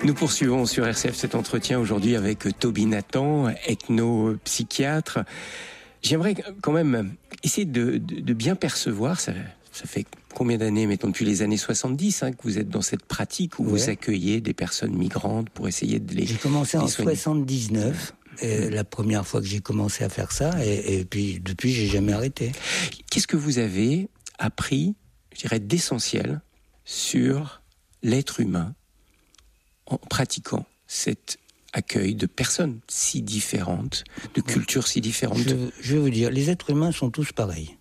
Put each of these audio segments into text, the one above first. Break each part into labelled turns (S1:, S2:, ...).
S1: Nous poursuivons sur RCF cet entretien aujourd'hui avec Toby Nathan, ethnopsychiatre. J'aimerais quand même essayer de bien percevoir, ça fait combien d'années, mettons depuis les années 70, que vous êtes dans cette pratique où vous accueillez des personnes migrantes pour essayer de les soigner.
S2: J'ai commencé en 79, la première fois que j'ai commencé à faire ça, et puis depuis j'ai jamais arrêté.
S1: Qu'est-ce que vous avez appris, je dirais, d'essentiel sur l'être humain en pratiquant cet accueil de personnes si différentes, de cultures si différentes?
S2: Je vais vous dire, les êtres humains sont tous pareils.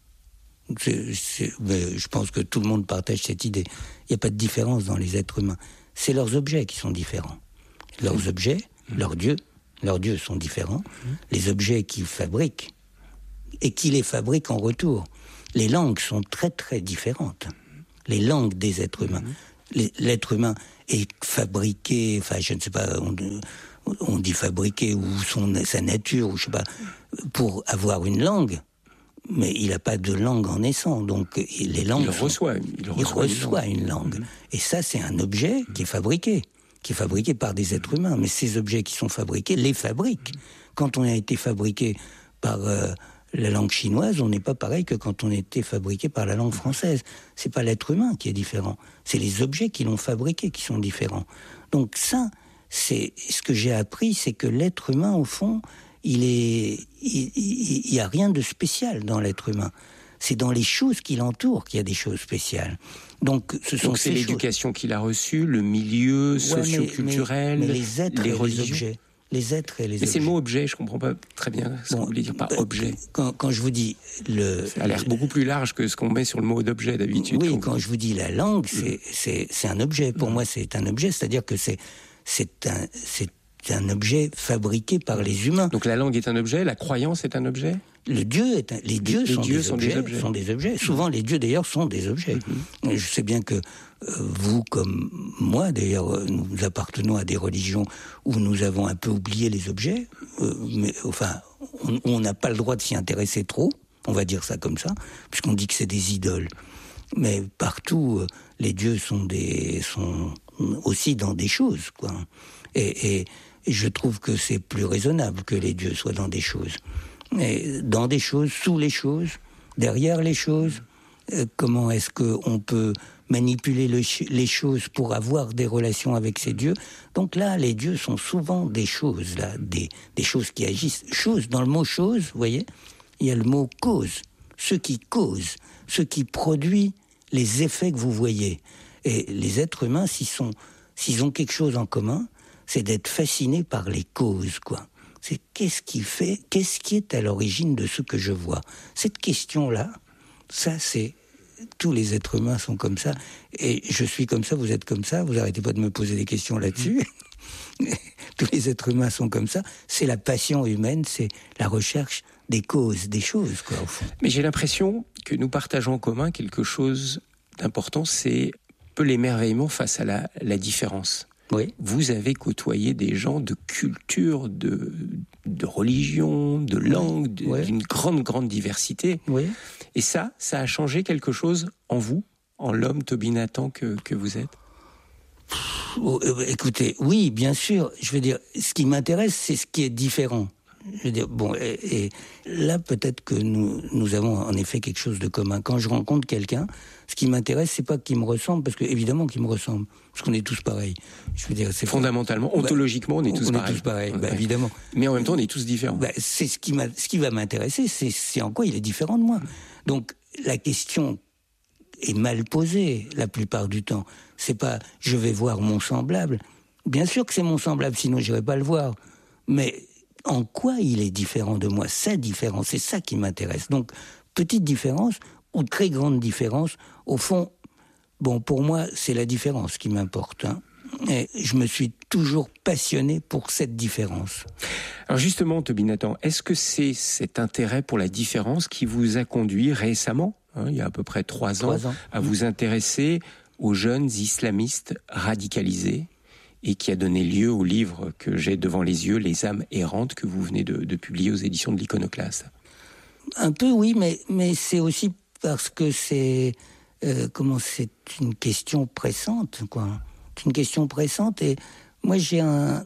S2: Je pense que tout le monde partage cette idée. Il n'y a pas de différence dans les êtres humains. C'est leurs objets qui sont différents. Leurs objets, leurs dieux sont différents. Les objets qu'ils fabriquent et qui les fabriquent en retour. Les langues sont très très différentes. Les langues des êtres humains. L'être humain est fabriqué, enfin je ne sais pas, on dit fabriqué ou sa nature, ou je sais pas, pour avoir une langue, mais il n'a pas de langue en naissant, donc les langues...
S1: Il reçoit
S2: une langue. Et ça, c'est un objet qui est fabriqué par des êtres humains, mais ces objets qui sont fabriqués, les fabriquent. Quand on a été fabriqué par... la langue chinoise, on n'est pas pareil que quand on était fabriqué par la langue française. C'est pas l'être humain qui est différent, c'est les objets qui l'ont fabriqué qui sont différents. Donc ça, c'est ce que j'ai appris, c'est que l'être humain, au fond, il y a rien de spécial dans l'être humain. C'est dans les choses qui l'entourent qu'il y a des choses spéciales. Donc
S1: c'est l'éducation qu'il a reçue, le milieu socio-culturel,
S2: mais les êtres
S1: les
S2: et
S1: religions.
S2: les objets. Les êtres et les objets.
S1: Mais c'est le mot objet, je comprends pas très bien ce que vous voulez dire par objet.
S2: Quand je vous dis
S1: ça a l'air beaucoup plus large que ce qu'on met sur le mot d'objet d'habitude.
S2: Oui, quand je vous dis la langue, c'est un objet. Pour moi, c'est un objet, c'est-à-dire que c'est un objet fabriqué par les humains.
S1: Donc la langue est un objet, la croyance est un objet.
S2: Les dieux sont des objets. Souvent, les dieux, d'ailleurs, sont des objets. Je sais bien que vous, comme moi, d'ailleurs, nous appartenons à des religions où nous avons un peu oublié les objets. Mais enfin, on n'a pas le droit de s'y intéresser trop, on va dire ça comme ça, puisqu'on dit que c'est des idoles. Mais partout, les dieux sont aussi dans des choses, quoi. Et je trouve que c'est plus raisonnable que les dieux soient dans des choses. Et dans des choses, sous les choses, derrière les choses, comment est-ce qu'on peut manipuler les choses pour avoir des relations avec ces dieux? Donc là, les dieux sont souvent des choses, là, des choses qui agissent. Chose, dans le mot chose, vous voyez, il y a le mot cause. Ce qui cause, ce qui produit les effets que vous voyez. Et les êtres humains, s'ils ont quelque chose en commun, c'est d'être fascinés par les causes, quoi. C'est qu'est-ce qui est à l'origine de ce que je vois. Cette question-là, ça c'est... Tous les êtres humains sont comme ça, et je suis comme ça, vous êtes comme ça, vous arrêtez pas de me poser des questions là-dessus. Tous les êtres humains sont comme ça, c'est la passion humaine, c'est la recherche des causes, des choses, quoi, au fond.
S1: Mais j'ai l'impression que nous partageons en commun quelque chose d'important, c'est un peu l'émerveillement face à la différence.
S2: Oui.
S1: Vous avez côtoyé des gens de culture, de religion, de langue, d'une grande diversité.
S2: Oui.
S1: Et ça a changé quelque chose en vous, en l'homme Toby Nathan que vous êtes?
S2: Écoutez, oui, bien sûr. Je veux dire, ce qui m'intéresse, c'est ce qui est différent. Je veux dire, bon, et là, peut-être que nous avons en effet quelque chose de commun. Quand je rencontre quelqu'un, ce qui m'intéresse, c'est pas qu'il me ressemble, parce que évidemment qu'il me ressemble, parce qu'on est tous pareils. Je veux dire, c'est
S1: fondamentalement, ontologiquement, on est tous pareils.
S2: On est tous pareils, évidemment.
S1: Mais en même temps, on est tous différents.
S2: C'est ce qui va m'intéresser, c'est en quoi il est différent de moi. Donc, la question est mal posée la plupart du temps. C'est pas je vais voir mon semblable. Bien sûr que c'est mon semblable, sinon j'irai pas le voir. Mais en quoi il est différent de moi? Sa différence, c'est ça qui m'intéresse. Donc, petite différence ou très grande différence, au fond, bon, pour moi, c'est la différence qui m'importe. Et je me suis toujours passionné pour cette différence.
S1: Alors justement, Toby Nathan, est-ce que c'est cet intérêt pour la différence qui vous a conduit récemment, il y a à peu près 3 ans, à vous intéresser aux jeunes islamistes radicalisés et qui a donné lieu au livre que j'ai devant les yeux, Les âmes errantes, que vous venez de publier aux éditions de l'Iconoclaste?
S2: Un peu, oui, mais c'est aussi parce que c'est une question pressante, quoi. C'est une question pressante et Moi, je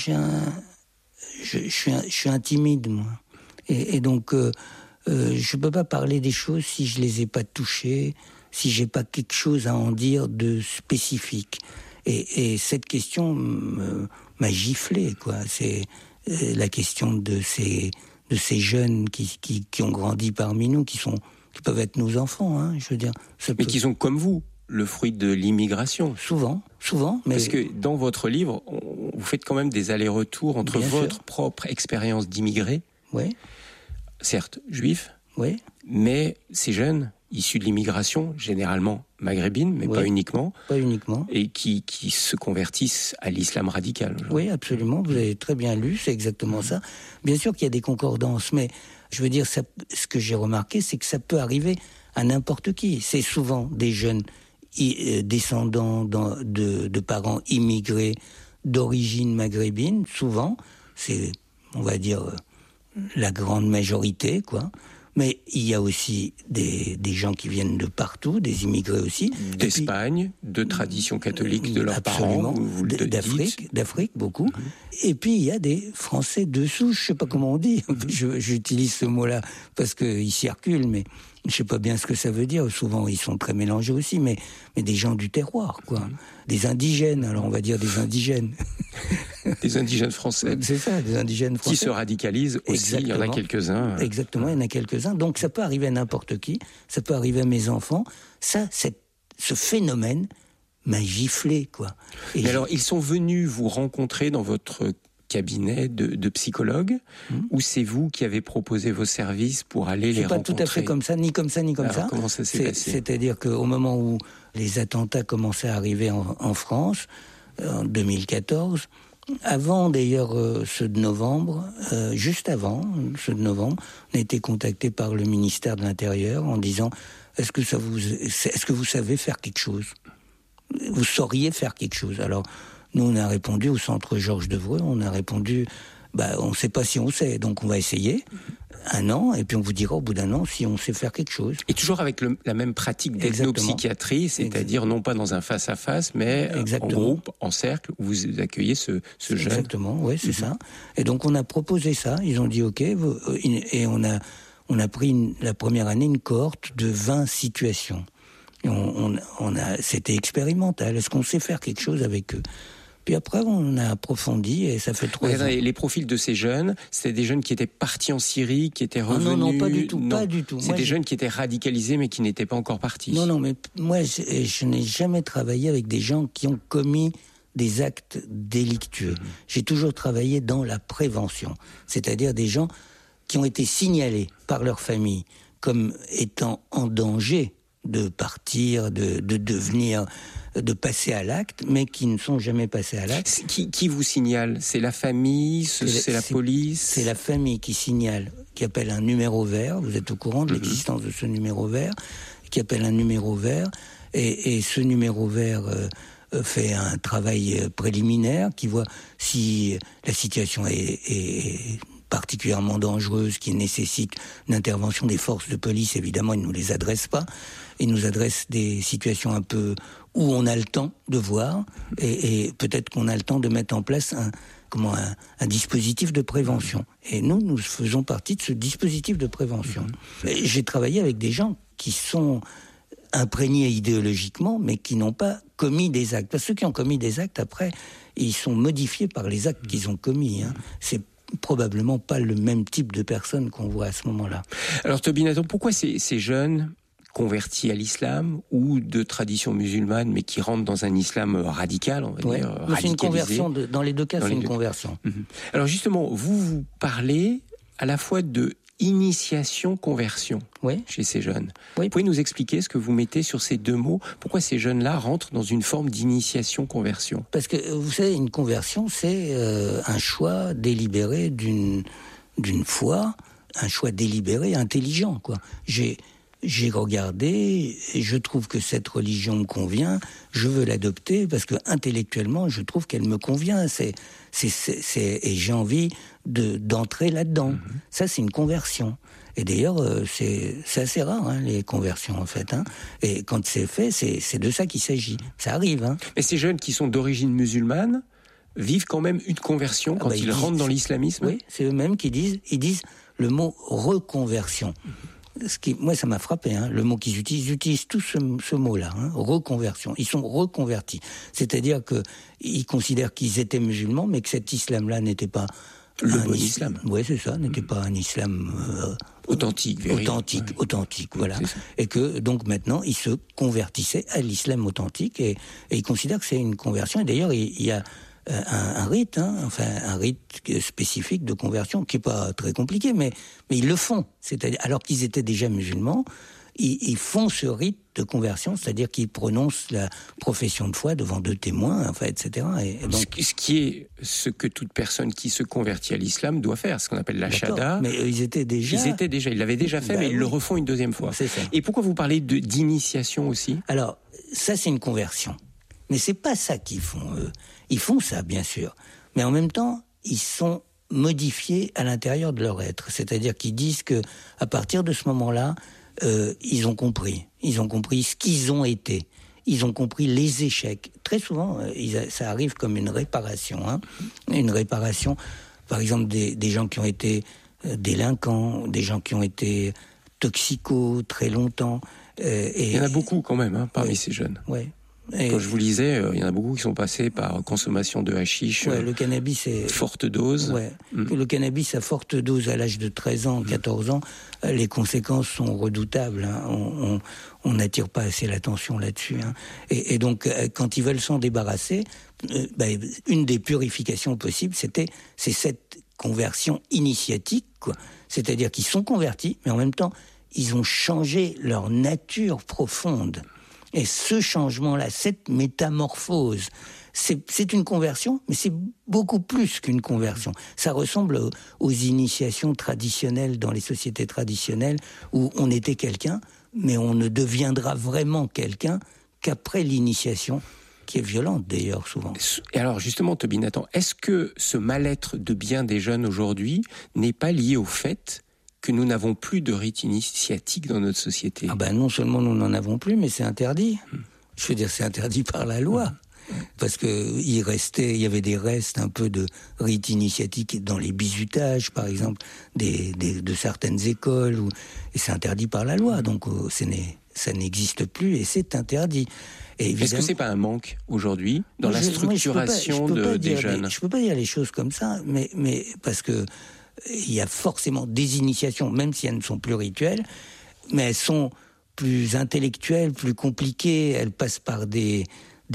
S2: suis un timide, moi. Et donc, je peux pas parler des choses si je les ai pas touchées, si j'ai pas quelque chose à en dire de spécifique. Et cette question m'a giflé, quoi. C'est la question de ces jeunes qui ont grandi parmi nous, qui peuvent être nos enfants, hein, je veux dire.
S1: Mais qui sont comme vous, le fruit de l'immigration.
S2: Souvent. Mais...
S1: Parce que dans votre livre, vous faites quand même des allers-retours entre votre propre expérience d'immigré, certes juif, mais ces jeunes issus de l'immigration, généralement maghrébine, mais pas uniquement, et qui se convertissent à l'islam radical. Genre.
S2: Oui, absolument, vous avez très bien lu, c'est exactement ça. Bien sûr qu'il y a des concordances, mais je veux dire, ce que j'ai remarqué, c'est que ça peut arriver à n'importe qui. C'est souvent des jeunes descendants de parents immigrés d'origine maghrébine, souvent, c'est, on va dire, la grande majorité, quoi. Mais il y a aussi des gens qui viennent de partout, des immigrés aussi.
S1: D'Espagne, de tradition catholique de leurs parents, vous le
S2: d'Afrique, beaucoup. Et puis il y a des Français de souche, je sais pas comment on dit. J'utilise ce mot-là parce qu'il circule, mais je sais pas bien ce que ça veut dire. Souvent ils sont très mélangés aussi, mais des gens du terroir, quoi. Des indigènes, alors on va dire des indigènes.
S1: Des indigènes français.
S2: C'est ça, des indigènes français.
S1: Qui se radicalisent aussi, il y en a quelques-uns.
S2: Exactement, il y en a quelques-uns. Donc ça peut arriver à n'importe qui, ça peut arriver à mes enfants. Ce phénomène m'a giflé, quoi.
S1: Mais alors, ils sont venus vous rencontrer dans votre cabinet de psychologue, ou c'est vous qui avez proposé vos services pour aller les rencontrer?
S2: C'est pas tout à fait comme ça, ni comme ça.
S1: Alors, comment ça s'est passé?
S2: C'est-à-dire qu'au moment où les attentats commençaient à arriver en France, en 2014, avant d'ailleurs ceux de novembre, juste avant ceux de novembre, on a été contacté par le ministère de l'Intérieur en disant est-ce que vous savez faire quelque chose? Vous sauriez faire quelque chose? Alors nous on a répondu au centre Georges Devreux, on a répondu on ne sait pas si on sait, donc on va essayer 1 an, et puis on vous dira au bout d'1 an si on sait faire quelque chose.
S1: Et toujours avec la même pratique d'ethnopsychiatrie, c'est-à-dire non pas dans un face-à-face, mais en groupe, en cercle, où vous accueillez ce jeune.
S2: Exactement, oui, c'est ça. Et donc on a proposé ça, ils ont dit ok, et on a pris la première année une cohorte de 20 situations. Et c'était expérimental, est-ce qu'on sait faire quelque chose avec eux? Puis après, on a approfondi et ça fait 3 ans.
S1: Les profils de ces jeunes, c'était des jeunes qui étaient partis en Syrie, qui étaient revenus...
S2: Non, pas du tout, pas du tout.
S1: C'est des jeunes qui étaient radicalisés mais qui n'étaient pas encore partis.
S2: Non, mais moi, je n'ai jamais travaillé avec des gens qui ont commis des actes délictueux. J'ai toujours travaillé dans la prévention, c'est-à-dire des gens qui ont été signalés par leur famille comme étant en danger de partir, de devenir... de passer à l'acte, mais qui ne sont jamais passés à l'acte.
S1: Qui vous signale? C'est la famille? C'est la police?
S2: C'est la famille qui signale, qui appelle un numéro vert. Vous êtes au courant de l'existence de ce numéro vert, qui appelle un numéro vert. Et ce numéro vert fait un travail préliminaire qui voit si la situation est particulièrement dangereuse, qui nécessite une intervention des forces de police. Évidemment, ils ne nous les adressent pas. Ils nous adressent des situations un peu où on a le temps de voir et peut-être qu'on a le temps de mettre en place un dispositif de prévention. Et nous faisons partie de ce dispositif de prévention. J'ai travaillé avec des gens qui sont imprégnés idéologiquement, mais qui n'ont pas commis des actes. Parce que ceux qui ont commis des actes, après, ils sont modifiés par les actes qu'ils ont commis. C'est probablement pas le même type de personnes qu'on voit à ce moment-là.
S1: Alors Toby Nathan, pourquoi ces jeunes convertis à l'islam ou de tradition musulmane, mais qui rentrent dans un islam radical, on va dire, radicalisé.
S2: C'est une conversion, dans les deux cas, c'est une conversion.
S1: Alors justement, vous parlez à la fois de initiation-conversion chez ces jeunes. Vous pouvez nous expliquer ce que vous mettez sur ces 2 mots? Pourquoi ces jeunes-là rentrent dans une forme d'initiation-conversion?
S2: Parce que, vous savez, une conversion, c'est un choix délibéré d'une foi, un choix délibéré, intelligent, quoi. J'ai regardé et je trouve que cette religion me convient, je veux l'adopter parce que intellectuellement je trouve qu'elle me convient, et j'ai envie d'entrer là-dedans. Ça, c'est une conversion. Et d'ailleurs, c'est assez rare, les conversions, en fait. Et quand c'est fait, c'est de ça qu'il s'agit. Ça arrive. Mais
S1: ces jeunes qui sont d'origine musulmane, vivent quand même une conversion quand ils rentrent dans l'islamisme.
S2: Oui, c'est eux-mêmes qui disent le mot reconversion. Moi, ça m'a frappé, le mot qu'ils utilisent. Ils utilisent tout ce mot-là, reconversion. Ils sont reconvertis. C'est-à-dire qu'ils considèrent qu'ils étaient musulmans, mais que cet islam-là n'était pas
S1: le bon islam.
S2: Oui, c'est ça, n'était pas un islam
S1: authentique,
S2: voilà. Et que donc maintenant, ils se convertissaient à l'islam authentique et ils considèrent que c'est une conversion. Et d'ailleurs, il y a un rite, un rite spécifique de conversion qui est pas très compliqué, mais ils le font. C'est-à-dire, alors qu'ils étaient déjà musulmans, ils font ce rite de conversion, c'est-à-dire qu'ils prononcent la profession de foi devant 2 témoins, etc. Et donc,
S1: ce qui est ce que toute personne qui se convertit à l'islam doit faire, ce qu'on appelle la shahada.
S2: Mais ils
S1: l'avaient déjà fait, mais ils le refont une 2e fois.
S2: C'est ça.
S1: Et pourquoi vous parlez d'initiation aussi ?
S2: Alors, ça c'est une conversion. Mais c'est pas ça qu'ils font, eux. Ils font ça, bien sûr. Mais en même temps, ils sont modifiés à l'intérieur de leur être. C'est-à-dire qu'ils disent que à partir de ce moment-là, ils ont compris. Ils ont compris ce qu'ils ont été. Ils ont compris les échecs. Très souvent, ça arrive comme une réparation. Une réparation, par exemple, des gens qui ont été délinquants, des gens qui ont été toxicos très longtemps.
S1: Il y en a beaucoup quand même, parmi ces jeunes.
S2: Ouais.
S1: Quand je vous lisais, il y en a beaucoup qui sont passés par consommation de hashish,
S2: le cannabis
S1: forte dose.
S2: Le cannabis à forte dose à l'âge de 13 ans, 14 ans, les conséquences sont redoutables. On n'attire pas assez l'attention là-dessus. Et donc, quand ils veulent s'en débarrasser, une des purifications possibles, c'est cette conversion initiatique, quoi. C'est-à-dire qu'ils sont convertis, mais en même temps, ils ont changé leur nature profonde. Et ce changement-là, cette métamorphose, c'est une conversion, mais c'est beaucoup plus qu'une conversion. Ça ressemble aux initiations traditionnelles dans les sociétés traditionnelles où on était quelqu'un, mais on ne deviendra vraiment quelqu'un qu'après l'initiation, qui est violente d'ailleurs souvent.
S1: Et alors justement, Toby Nathan, est-ce que ce mal-être de bien des jeunes aujourd'hui n'est pas lié au fait que nous n'avons plus de rite initiatique dans notre société?
S2: Non seulement nous n'en avons plus, mais c'est interdit. Je veux dire, c'est interdit par la loi. Parce que il y avait des restes un peu de rite initiatique dans les bizutages, par exemple, de certaines écoles, et c'est interdit par la loi. Donc ça n'existe plus et c'est interdit.
S1: Est-ce que c'est pas un manque aujourd'hui dans la structuration des jeunes?
S2: Je peux pas dire les choses comme ça, mais parce que il y a forcément des initiations, même si elles ne sont plus rituelles, mais elles sont plus intellectuelles, plus compliquées, elles passent par des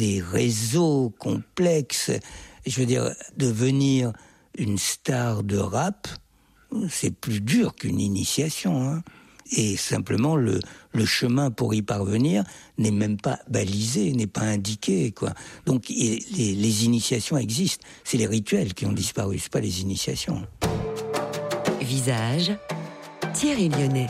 S2: réseaux complexes. Je veux dire, devenir une star de rap, c'est plus dur qu'une initiation, Et simplement, le chemin pour y parvenir n'est même pas balisé, n'est pas indiqué, quoi. Donc, les initiations existent. C'est les rituels qui ont disparu, c'est pas les initiations.
S3: Visage, Thierry Lyonnais.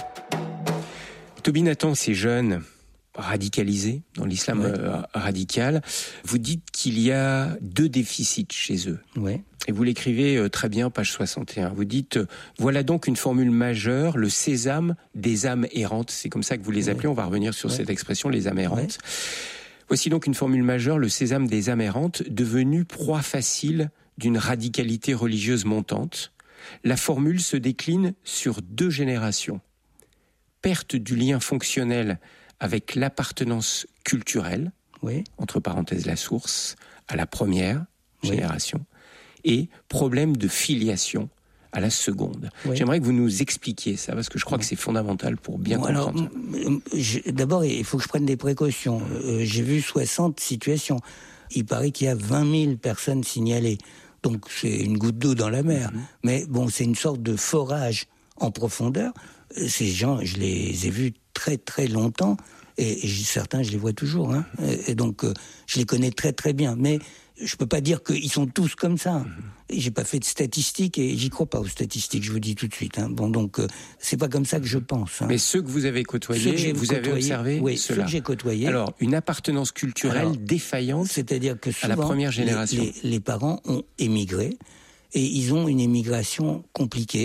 S1: Toby Nathan, ces jeunes radicalisés dans l'islam radical, vous dites qu'il y a 2 déficits chez eux.
S2: Ouais.
S1: Et vous l'écrivez très bien, page 61. Vous dites « Voilà donc une formule majeure, le sésame des âmes errantes ». C'est comme ça que vous les appelez, on va revenir sur cette expression, les âmes errantes. Voici donc une formule majeure, le sésame des âmes errantes, devenu proie facile d'une radicalité religieuse montante. La formule se décline sur 2 générations. Perte du lien fonctionnel avec l'appartenance culturelle, entre parenthèses la source, à la première génération, et problème de filiation à la seconde. J'aimerais que vous nous expliquiez ça, parce que je crois que c'est fondamental pour bien comprendre.
S2: D'abord, il faut que je prenne des précautions. J'ai vu 60 situations. Il paraît qu'il y a 20 000 personnes signalées. Donc c'est une goutte d'eau dans la mer. Mais bon, c'est une sorte de forage en profondeur. Ces gens, je les ai vus très très longtemps, et certains, je les vois toujours. Et donc, je les connais très très bien. Mais je peux pas dire qu'ils sont tous comme ça. J'ai pas fait de statistiques et j'y crois pas aux statistiques, je vous dis tout de suite. Donc, c'est pas comme ça que je pense.
S1: Mais ceux que vous avez côtoyés, vous avez observé cela.
S2: Ceux que j'ai côtoyés.
S1: Alors, une appartenance culturelle défaillante,
S2: c'est-à-dire que souvent,
S1: à la première génération.
S2: Les parents ont émigré et ils ont une émigration compliquée.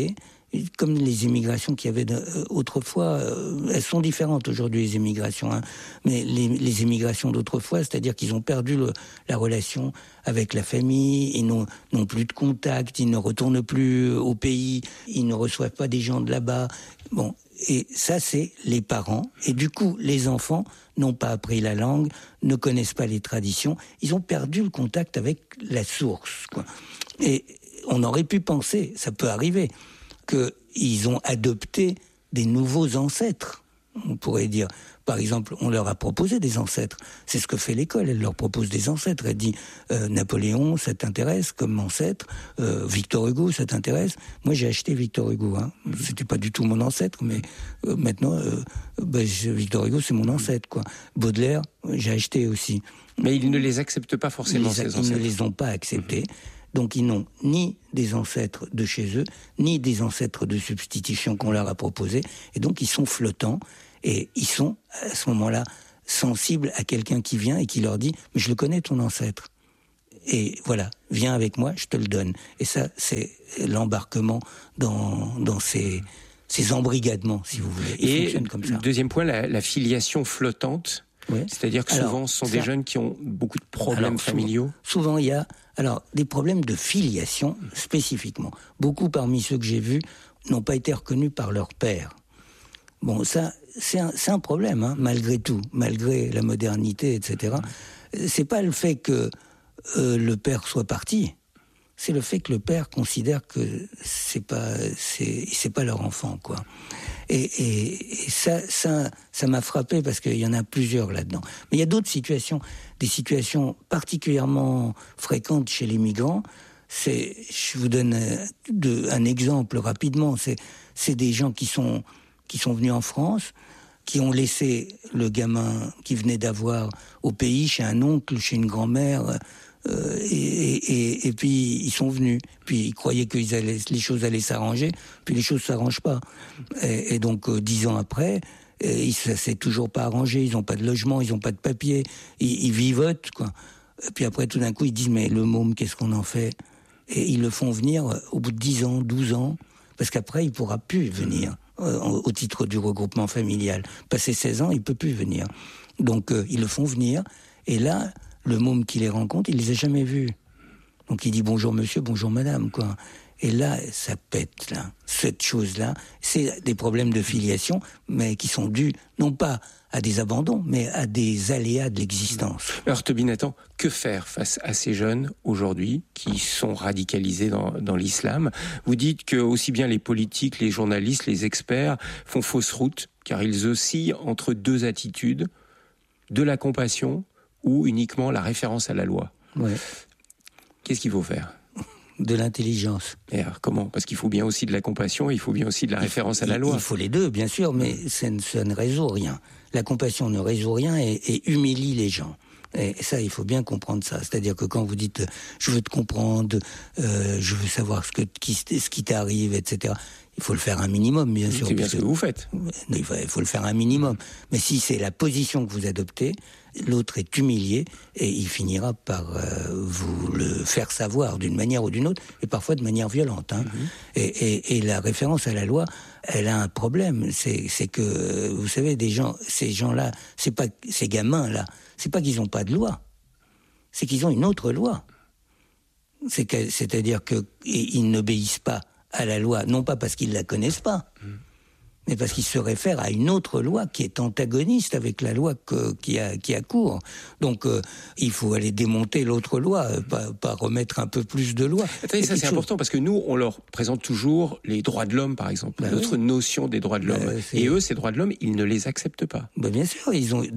S2: comme les immigrations qu'il y avait autrefois, elles sont différentes aujourd'hui, les immigrations, hein, mais les immigrations d'autrefois, c'est-à-dire qu'ils ont perdu la relation avec la famille, ils n'ont plus de contact, ils ne retournent plus au pays, ils ne reçoivent pas des gens de là-bas. Bon, et ça, c'est les parents. Et du coup, les enfants n'ont pas appris la langue, ne connaissent pas les traditions, ils ont perdu le contact avec la source, quoi. Et on aurait pu penser, ça peut arriver, qu'ils ont adopté des nouveaux ancêtres, on pourrait dire. Par exemple, on leur a proposé des ancêtres. C'est ce que fait l'école, elle leur propose des ancêtres. Elle dit, Napoléon, ça t'intéresse comme ancêtre, Victor Hugo, ça t'intéresse. Moi, j'ai acheté Victor Hugo. Hein. C'était pas du tout mon ancêtre, mais maintenant, Victor Hugo, c'est mon ancêtre, quoi. Baudelaire, j'ai acheté aussi.
S1: Mais ils ne les acceptent pas forcément, ces ancêtres.
S2: Ils ne les ont pas acceptés. Donc ils n'ont ni des ancêtres de chez eux, ni des ancêtres de substitution qu'on leur a proposés. Et donc ils sont flottants et ils sont, à ce moment-là, sensibles à quelqu'un qui vient et qui leur dit « Mais je le connais, ton ancêtre. Et voilà, viens avec moi, je te le donne. » Et ça, c'est l'embarquement dans ces embrigadements, si vous voulez. Ils fonctionnent comme ça.
S1: Deuxième point, la filiation flottante. Oui. C'est-à-dire que souvent, ce sont des jeunes qui ont beaucoup de problèmes familiaux.
S2: Souvent, il y a des problèmes de filiation spécifiquement. Beaucoup parmi ceux que j'ai vus n'ont pas été reconnus par leur père. Bon, ça, c'est un problème, hein, malgré tout, malgré la modernité, etc. C'est pas le fait que le père soit parti, c'est le fait que le père considère que c'est pas leur enfant, quoi. Et ça m'a frappé parce qu'il y en a plusieurs là-dedans. Mais il y a d'autres situations, des situations particulièrement fréquentes chez les migrants. Je vous donne un exemple rapidement. C'est des gens qui sont venus en France, qui ont laissé le gamin qu'ils venaient d'avoir au pays, chez un oncle, chez une grand-mère. Et puis ils sont venus, puis ils croyaient que les choses allaient s'arranger, puis les choses s'arrangent pas. Et donc 10 ans après, ça s'est toujours pas arrangé. Ils ont pas de logement, ils ont pas de papier, ils vivotent, quoi. Et puis après tout d'un coup ils disent mais le môme, qu'est-ce qu'on en fait? Et ils le font venir au bout de 10 ans, 12 ans, parce qu'après il pourra plus venir au titre du regroupement familial. Passé 16 ans, il peut plus venir. Donc ils le font venir, et là le môme qui les rencontre, il les a jamais vus. Donc il dit bonjour monsieur, bonjour madame, quoi. Et là, ça pète, là. Cette chose-là, c'est des problèmes de filiation, mais qui sont dus, non pas à des abandons, mais à des aléas de l'existence.
S1: Alors, Tobie-Nathan, que faire face à ces jeunes, aujourd'hui, qui sont radicalisés dans l'islam? Vous dites que aussi bien les politiques, les journalistes, les experts font fausse route, car ils oscillent entre deux attitudes, de la compassion ou uniquement la référence à la loi.
S2: Ouais.
S1: Qu'est-ce qu'il faut faire?
S2: De l'intelligence.
S1: Et alors, comment? Parce qu'il faut bien aussi de la compassion, il faut bien aussi de la référence à la loi.
S2: Il faut les deux, bien sûr, mais ça ne résout rien. La compassion ne résout rien et humilie les gens. Et ça, il faut bien comprendre ça. C'est-à-dire que quand vous dites « je veux te comprendre, je veux savoir ce qui t'arrive, etc. », il faut le faire un minimum, bien sûr.
S1: C'est bien ce que vous faites.
S2: Il faut le faire un minimum. Mais si c'est la position que vous adoptez, l'autre est humilié et il finira par vous le faire savoir d'une manière ou d'une autre, et parfois de manière violente. Hein. Et la référence à la loi, elle a un problème. C'est que, vous savez, ces gens-là, ces gamins-là, c'est pas qu'ils n'ont pas de loi, c'est qu'ils ont une autre loi. C'est-à-dire qu'ils n'obéissent pas à la loi, non pas parce qu'ils la connaissent pas, mais parce qu'ils se réfèrent à une autre loi qui est antagoniste avec la loi qui a cours. Donc il faut aller démonter l'autre loi, pas remettre un peu plus de loi.
S1: Attendez, ça c'est important, parce que nous, on leur présente toujours les droits de l'homme, par exemple, notre notion des droits de l'homme. Et eux, ces droits de l'homme, ils ne les acceptent pas.
S2: Bien sûr, ils ont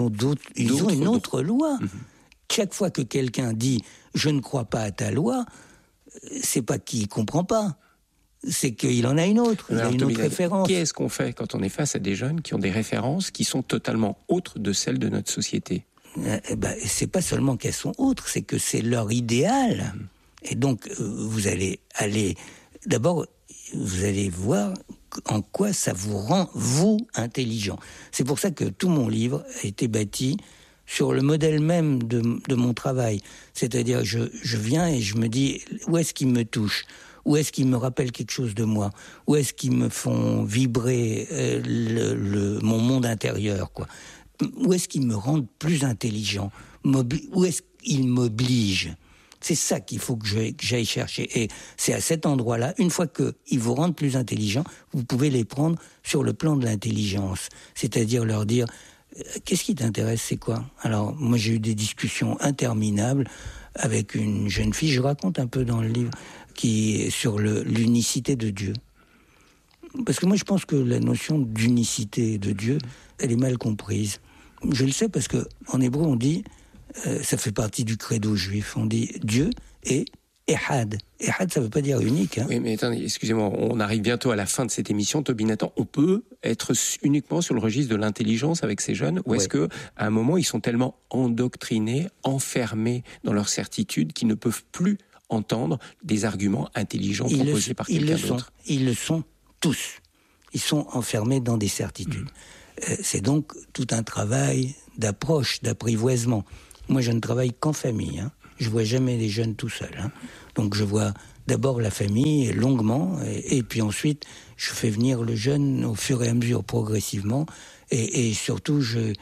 S2: une autre loi. Chaque fois que quelqu'un dit « je ne crois pas à ta loi », c'est pas qu'il comprend pas. C'est qu'il en a une autre, il a une autre référence.
S1: Qu'est-ce qu'on fait quand on est face à des jeunes qui ont des références qui sont totalement autres de celles de notre société?
S2: C'est pas seulement qu'elles sont autres, c'est que c'est leur idéal. Et donc, vous allez d'abord, vous allez voir en quoi ça vous rend, vous, intelligent. C'est pour ça que tout mon livre a été bâti sur le modèle même de mon travail. C'est-à-dire, je viens et je me dis, où est-ce qu'il me touche ? Ou est-ce qu'ils me rappellent quelque chose de moi? Ou est-ce qu'ils me font vibrer mon monde intérieur, quoi? Ou est-ce qu'ils me rendent plus intelligent? Ou est-ce qu'ils m'obligent? C'est ça qu'il faut que j'aille chercher. Et c'est à cet endroit-là, une fois qu'ils vous rendent plus intelligent, vous pouvez les prendre sur le plan de l'intelligence. C'est-à-dire leur dire, qu'est-ce qui t'intéresse, c'est quoi? Alors, moi, j'ai eu des discussions interminables avec une jeune fille, je raconte un peu dans le livre, qui est sur l'unicité de Dieu. Parce que moi, je pense que la notion d'unicité de Dieu, elle est mal comprise. Je le sais parce que en hébreu, on dit, ça fait partie du credo juif, on dit Dieu est Ehad. Ehad, ça ne veut pas dire unique. Hein.
S1: Oui, mais attendez, excusez-moi, on arrive bientôt à la fin de cette émission. Toby Nathan, on peut être uniquement sur le registre de l'intelligence avec ces jeunes, ou est-ce que, à un moment, ils sont tellement endoctrinés, enfermés dans leur certitude, qu'ils ne peuvent plus entendre des arguments intelligents proposés par quelqu'un d'autre?
S2: Ils le sont tous. Ils sont enfermés dans des certitudes. C'est donc tout un travail d'approche, d'apprivoisement. Moi, je ne travaille qu'en famille. Hein. Je vois jamais les jeunes tout seuls. Hein. Donc, je vois d'abord la famille longuement, et puis ensuite, je fais venir le jeune au fur et à mesure, progressivement, et surtout,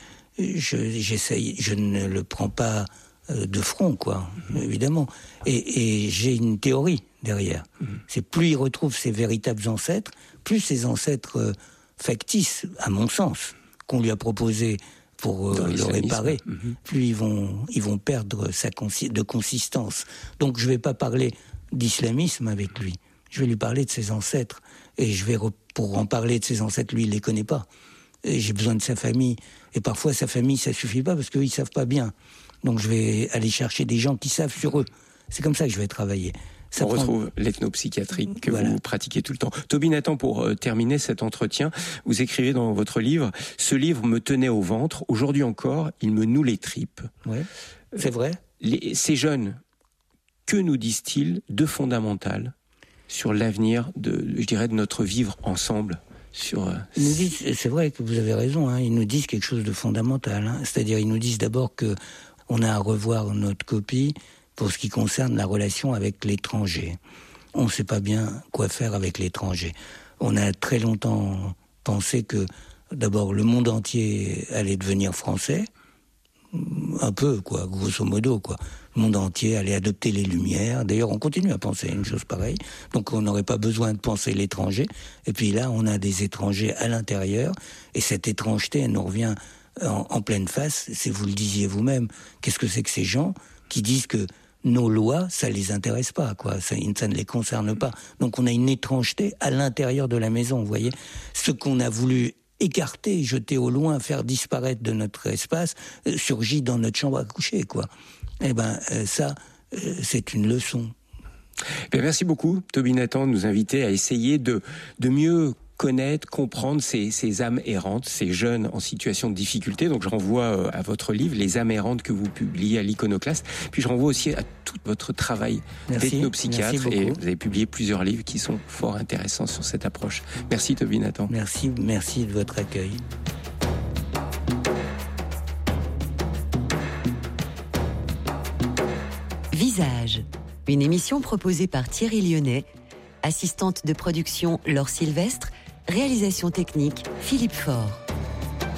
S2: j'essaye, je ne le prends pas de front, quoi, évidemment. Et j'ai une théorie derrière. C'est plus il retrouve ses véritables ancêtres, plus ses ancêtres factices, à mon sens, qu'on lui a proposé pour le réparer, plus ils vont perdre de consistance. Donc je ne vais pas parler d'islamisme avec lui, je vais lui parler de ses ancêtres. Et pour en parler de ses ancêtres, lui, il ne les connaît pas. Et j'ai besoin de sa famille. Et parfois, sa famille, ça ne suffit pas parce qu'ils ne savent pas bien. Donc je vais aller chercher des gens qui savent sur eux. C'est comme ça que je vais travailler.
S1: On retrouve l'ethnopsychiatrie que vous pratiquez tout le temps. Toby Nathan, pour terminer cet entretien, vous écrivez dans votre livre « Ce livre me tenait au ventre, aujourd'hui encore, il me noue les tripes ».
S2: Oui, c'est vrai.
S1: Ces jeunes, que nous disent-ils de fondamental sur l'avenir de notre vivre ensemble
S2: Ils nous disent, c'est vrai que vous avez raison, hein, ils nous disent quelque chose de fondamental. Hein, c'est-à-dire, ils nous disent d'abord qu'on a à revoir notre copie pour ce qui concerne la relation avec l'étranger. On ne sait pas bien quoi faire avec l'étranger. On a très longtemps pensé que, d'abord, le monde entier allait devenir français, un peu, quoi, grosso modo, quoi. Le monde entier allait adopter les Lumières. D'ailleurs, on continue à penser une chose pareille. Donc, on n'aurait pas besoin de penser l'étranger. Et puis là, on a des étrangers à l'intérieur. Et cette étrangeté, elle nous revient en pleine face. C'est, vous le disiez vous-même, qu'est-ce que c'est que ces gens qui disent que nos lois, ça les intéresse pas, quoi. Ça ne les concerne pas. Donc, on a une étrangeté à l'intérieur de la maison, vous voyez. Ce qu'on a voulu écarter, jeter au loin, faire disparaître de notre espace, surgit dans notre chambre à coucher, quoi. Eh ben, ça, c'est une leçon.
S1: Bien, merci beaucoup, Toby Nathan, de nous inviter à essayer de mieux connaître, comprendre ces âmes errantes, ces jeunes en situation de difficulté. Donc je renvoie à votre livre, Les âmes errantes, que vous publiez à l'Iconoclaste. Puis je renvoie aussi à tout votre travail d'ethnopsychiatre. Et vous avez publié plusieurs livres qui sont fort intéressants sur cette approche. Merci Toby Nathan.
S2: Merci de votre accueil.
S3: Visage, une émission proposée par Thierry Lyonnais, assistante de production Laure Sylvestre, réalisation technique Philippe Faure.